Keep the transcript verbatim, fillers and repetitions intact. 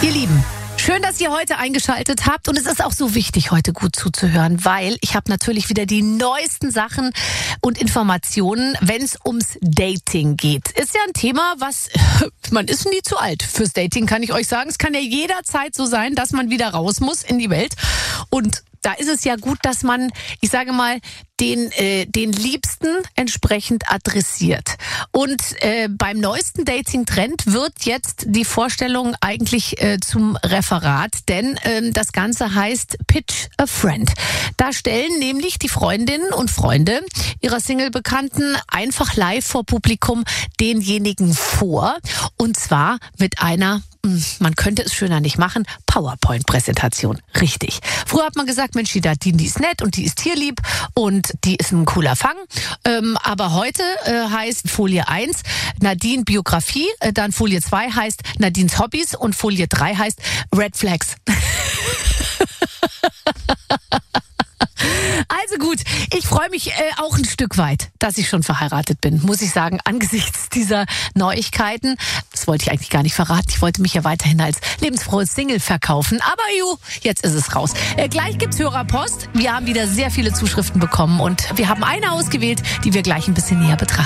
Ihr Lieben, schön, dass ihr heute eingeschaltet habt, und es ist auch so wichtig, heute gut zuzuhören, weil ich habe natürlich wieder die neuesten Sachen und Informationen, wenn es ums Dating geht. Ist ja ein Thema, was, man ist nie zu alt fürs Dating, kann ich euch sagen. Es kann ja jederzeit so sein, dass man wieder raus muss in die Welt, und da ist es ja gut, dass man, ich sage mal, den äh, den Liebsten entsprechend adressiert. Und äh, beim neuesten Dating-Trend wird jetzt die Vorstellung eigentlich äh, zum Referat, denn ähm, das Ganze heißt Pitch a Friend. Da stellen nämlich die Freundinnen und Freunde ihrer Single-Bekannten einfach live vor Publikum denjenigen vor, und zwar mit einer, man könnte es schöner nicht machen, PowerPoint-Präsentation. Richtig. Früher hat man gesagt, Mensch, die Nadine, die ist nett und die ist tierlieb und die ist ein cooler Fang. Ähm, aber heute äh, heißt Folie eins Nadine Biografie, äh, dann Folie zwei heißt Nadines Hobbys und Folie drei heißt Red Flags. Also gut, ich freue mich äh, auch ein Stück weit, dass ich schon verheiratet bin, muss ich sagen, angesichts dieser Neuigkeiten. Das wollte ich eigentlich gar nicht verraten. Ich wollte mich ja weiterhin als lebensfrohe Single verkaufen. Aber ju, jetzt ist es raus. Äh, gleich gibt's Hörerpost. Wir haben wieder sehr viele Zuschriften bekommen und wir haben eine ausgewählt, die wir gleich ein bisschen näher betrachten.